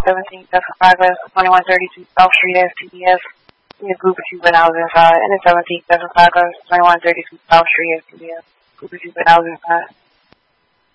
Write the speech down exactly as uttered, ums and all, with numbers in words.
seventeenth, that's a progress, twenty-one thirty-two South Street, S T D S. We had group of you when I was inside. And the seventeenth, that's a progress, twenty-one thirty-two South Street, S T D S. Group of you when I was inside.